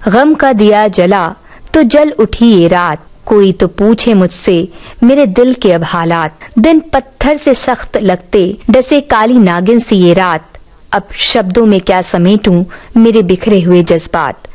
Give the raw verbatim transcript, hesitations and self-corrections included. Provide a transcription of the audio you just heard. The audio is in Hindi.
गम का दिया जला तो जल उठी ये रात, कोई तो पूछे मुझसे मेरे दिल के अब हालात। दिन पत्थर से सख्त लगते डसे काली नागिन सी ये रात, अब शब्दों में क्या समेटूं मेरे बिखरे हुए जज्बात।